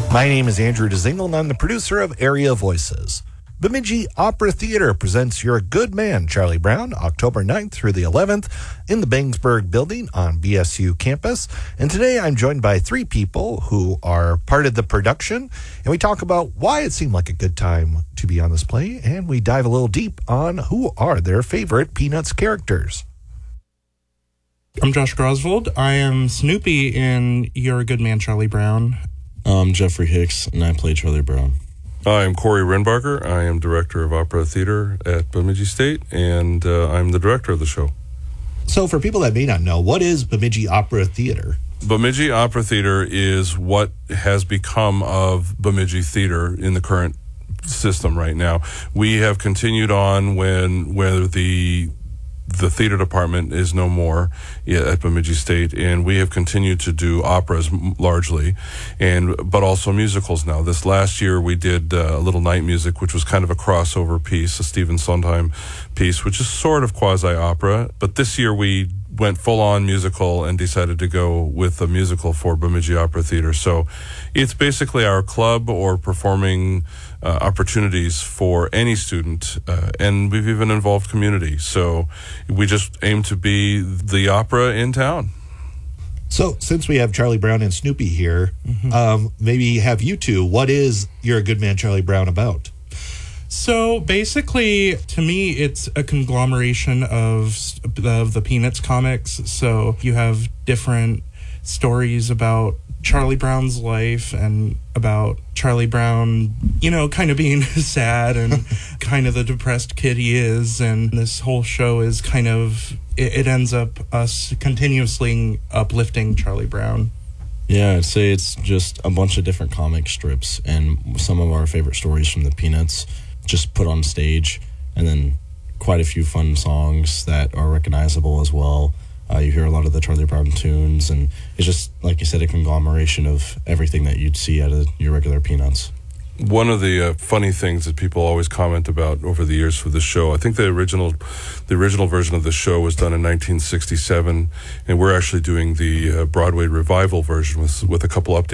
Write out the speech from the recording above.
My name is Andrew DeZingle, and I'm the producer of Area Voices. Bemidji Opera Theater presents You're a Good Man, Charlie Brown, October 9th through the 11th in the Bangsburg building on BSU campus. And today I'm joined by three people who are part of the production, and we talk about why it seemed like a good time to be on this play, and we dive a little deep on who are their favorite Peanuts characters. I'm Josh Grosvold. I am Snoopy in You're a Good Man, Charlie Brown. I'm Jeffrey Hicks, and I play Charlie Brown. I'm Corey Renbarger. I am Director of Opera Theater at Bemidji State, and I'm the director of the show. So for people that may not know, what is Bemidji Opera Theater? Bemidji Opera Theater is what has become of Bemidji Theater in the current system right now. We have continued on where the theater department is no more at Bemidji State, and we have continued to do operas largely, but also musicals now. This last year we did a Little Night Music, which was kind of a crossover piece, a Stephen Sondheim piece, which is sort of quasi-opera. But this year we went full-on musical and decided to go with a musical for Bemidji Opera Theater. So it's basically our club or performing opportunities for any student, and we've even involved community. So we just aim to be the opera in town. So since we have Charlie Brown and Snoopy here, maybe have you two, what is You're a Good Man, Charlie Brown about? So basically, to me, it's a conglomeration of the Peanuts comics. So you have different stories about Charlie Brown's life and about Charlie Brown, kind of being sad and kind of the depressed kid he is. And this whole show is kind of, it ends up us continuously uplifting Charlie Brown. Yeah, I'd say it's just a bunch of different comic strips and some of our favorite stories from the Peanuts just put on stage, and then quite a few fun songs that are recognizable as well. You hear a lot of the Charlie Brown tunes, and it's just, like you said, a conglomeration of everything that you'd see out of your regular Peanuts. One of the funny things that people always comment about over the years for the show, I think the original version of the show was done in 1967, and we're actually doing the Broadway revival version with a couple updates.